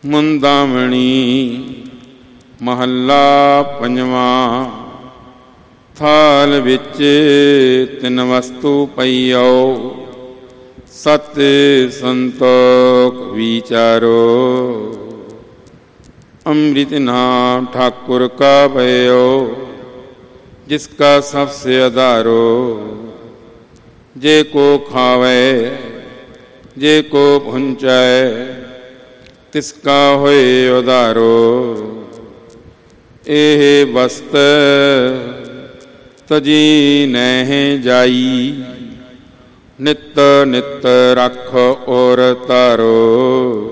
ਮੁੰਦਾਮਣੀ ਮਹੱਲਾ ਪੰਜਵਾਂ। ਥਾਲ ਵਿੱਚ ਤਿੰਨ ਵਸਤੂ ਪਈਓ, ਸਤ ਸੰਤੋਖ ਵਿਚਾਰੋ। ਅੰਮ੍ਰਿਤ ਨਾਮ ठाकुर का भयो, जिसका सबसे आधारो। जे को खावे जे को भुंचाए, तिसका होए उधारो। एह वस्त तजी नह जाई, नित नित रख और तारो।